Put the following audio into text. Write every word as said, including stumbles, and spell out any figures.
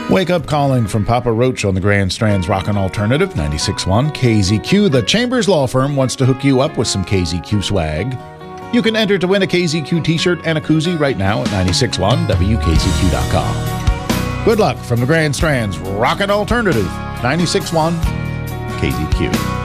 Wake up calling from Papa Roach on the Grand Strand's Rockin' Alternative, ninety-six point one K Z Q. The Chambers Law Firm wants to hook you up with some K Z Q swag. You can enter to win a K Z Q t-shirt and a koozie right now at ninety-six point one W K Z Q dot com. Good luck from the Grand Strand's Rockin' Alternative, ninety-six point one K Z Q.